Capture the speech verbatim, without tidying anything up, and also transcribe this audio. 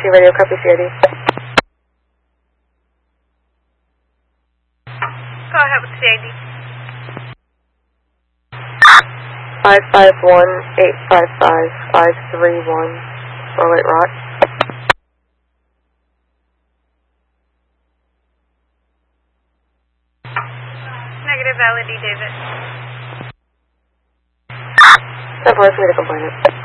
Two radio, copy C I D. Go ahead with C I D. Five five one eight five five five three one. Starlight Rock. Negative, L E D, David. ten four, let's make a complaint.